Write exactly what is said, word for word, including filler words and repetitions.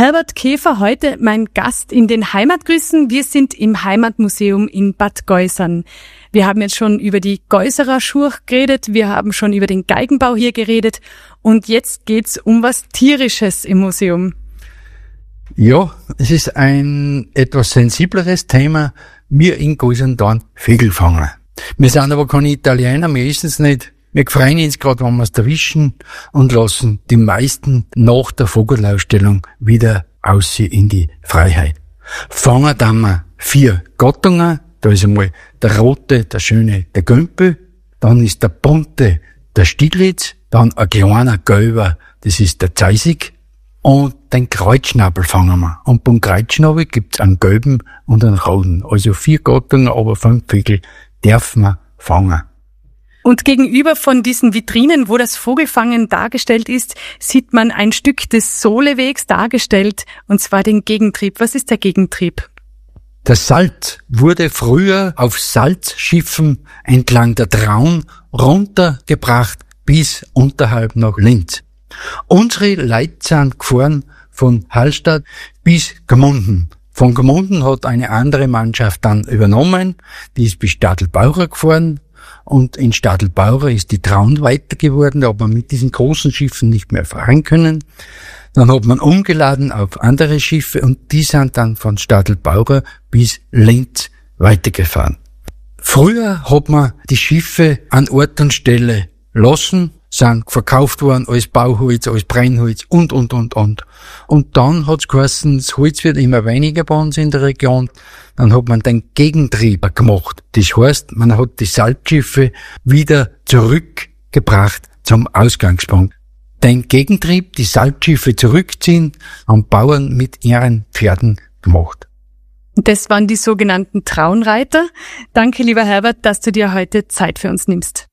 Herbert Käfer, heute mein Gast in den Heimatgrüßen. Wir sind im Heimatmuseum in Bad Geusern. Wir haben jetzt schon über die Geuserer Schurch geredet, wir haben schon über den Geigenbau hier geredet und jetzt geht's um was Tierisches im Museum. Ja, es ist ein etwas sensibleres Thema. Wir in Geusern tun Vögel fangen. Wir sind aber keine Italiener, wir essen es nicht. Wir freuen uns gerade, wenn wir es erwischen und lassen die meisten nach der Vogelausstellung wieder aus in die Freiheit. Fangen dann wir vier Gattungen. Da ist einmal der rote, der schöne, der Gömpel. Dann ist der bunte, der Stieglitz. Dann ein kleiner gelber, das ist der Zeisig. Und den Kreuzschnabel fangen wir. Und beim Kreuzschnabel gibt's einen gelben und einen roten. Also vier Gattungen, aber fünf Vögel dürfen wir fangen. Und gegenüber von diesen Vitrinen, wo das Vogelfangen dargestellt ist, sieht man ein Stück des Sohlewegs dargestellt, und zwar den Gegentrieb. Was ist der Gegentrieb? Das Salz wurde früher auf Salzschiffen entlang der Traun runtergebracht bis unterhalb nach Linz. Unsere Leute sind gefahren von Hallstatt bis Gmunden. Von Gmunden hat eine andere Mannschaft dann übernommen, die ist bis Stadelbauer gefahren. Und in Stadelbauer ist die Traun weiter geworden, da hat man mit diesen großen Schiffen nicht mehr fahren können. Dann hat man umgeladen auf andere Schiffe und die sind dann von Stadelbauer bis Linz weitergefahren. Früher hat man die Schiffe an Ort und Stelle lassen, sind verkauft worden als Bauholz, als Brennholz und, und, und, und. Und dann hat's geheißen, das Holz wird immer weniger bei uns in der Region. Dann hat man den Gegentrieb gemacht. Das heißt, man hat die Salzschiffe wieder zurückgebracht zum Ausgangspunkt. Den Gegentrieb, die Salzschiffe zurückziehen, haben Bauern mit ihren Pferden gemacht. Das waren die sogenannten Traunreiter. Danke, lieber Herbert, dass du dir heute Zeit für uns nimmst.